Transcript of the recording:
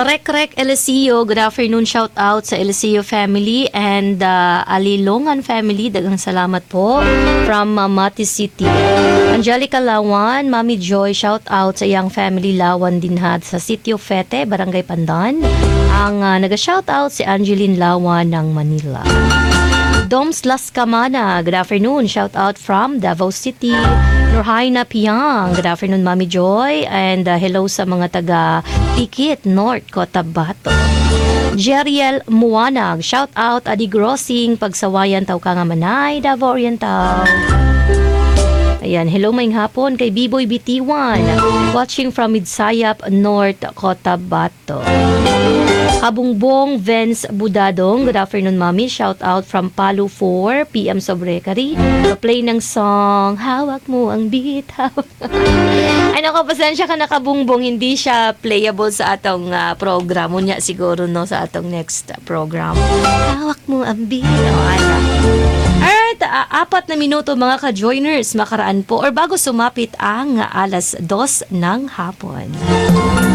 Rek Eliseo, good afternoon. Shout out sa Eliseo family and Alilongan family. Dagang salamat po. From Mati City. Angelica Lawan, Mami Joy, shout out sa iyang family Lawan dinhad sa Sitio Fete, Barangay Pandan. Ang naga-shout out si Angeline Lawan ng Manila. Doms Las Camana, good afternoon. Shout out from Davao City. Nurhaina Piang, good afternoon Mami Joy. And hello sa mga taga Tikit, North Cotabato. Jeriel Muanag, shout out Adi Grossing, Pagsawayan Tau Kangamanay, Davao Oriental. Ayan, hello maing hapon kay Biboy Bitiwan, watching from Midsayap, North Cotabato. Habungbong Vince Budadong, good afternoon Mami, shout out from Palu 4 PM Sobrekari. Play ng song Hawak Mo Ang Bitaw. Ay nako, pasensya ka nakabungbong, hindi siya playable sa atong program niya siguro no sa atong next program. Hawak Mo Ang Bitaw. Alright, 4 na minuto mga ka-joiners makaraan po or bago sumapit ang alas 2 ng hapon.